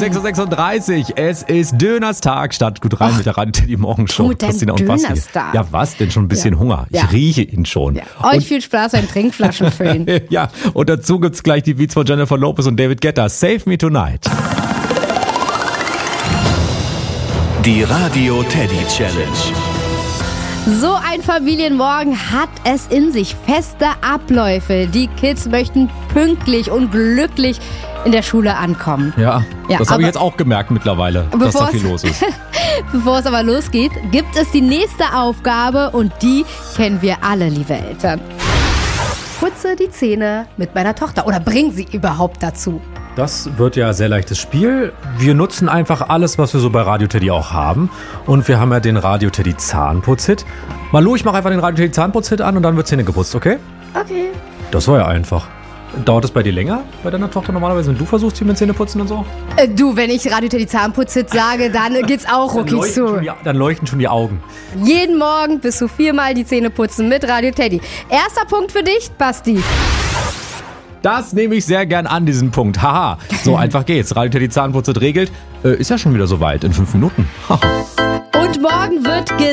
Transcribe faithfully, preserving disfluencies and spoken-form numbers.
sechs Uhr sechsunddreißig. Es ist Dönerstag. Start gut rein mit der Radio Teddy Morgenshow. Gut, Christina und Basti. Dönerstag. Ja, was? Denn schon ein bisschen Ja. Hunger. Ich Ja. rieche ihn schon. Ja. Euch viel Spaß beim Trinkflaschen füllen. Ja, und dazu gibt's gleich die Beats von Jennifer Lopez und David Guetta. Save Me Tonight. Die Radio Teddy Challenge. So ein Familienmorgen hat es in sich. Feste Abläufe. Die Kids möchten pünktlich und glücklich in der Schule ankommen. Ja, Ja, das habe ich aber- jetzt auch gemerkt mittlerweile, dass Bevor da viel es- los ist. Bevor es aber losgeht, gibt es die nächste Aufgabe und die kennen wir alle, liebe Eltern. Putze die Zähne mit meiner Tochter oder bring sie überhaupt dazu. Das wird ja ein sehr leichtes Spiel. Wir nutzen einfach alles, was wir so bei Radio Teddy auch haben. Und wir haben ja den Radio Teddy Zahnputz-Hit. Malu, ich mache einfach den Radio Teddy Zahnputz-Hit an und dann wird Zähne geputzt, okay? Okay. Das war ja einfach. Dauert es bei dir länger, bei deiner Tochter normalerweise, wenn du versuchst, hier mit Zähne putzen und so? Äh, du, wenn ich Radio Teddy Zahnputz sage, dann geht's auch Dann rucki leuchten, schon zu. die, dann leuchten schon die Augen. Jeden Morgen bis zu viermal die Zähne putzen mit Radio Teddy. Erster Punkt für dich, Basti. Das nehme ich sehr gern an, diesen Punkt. Haha, so einfach geht's. Radio Teddy Zahnputz-Hit regelt. Äh, ist ja schon wieder soweit, in fünf Minuten. Haha. Und morgen wird